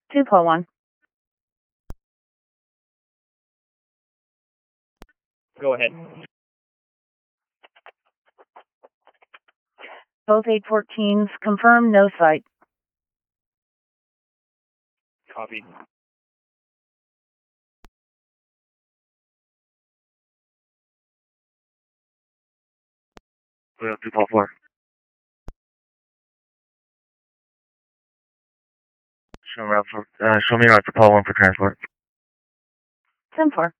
2-1. Go ahead. Both 814s, confirm no sight. Copy. We have 2-4. Show me right for Paul 1 for transport. 10-4.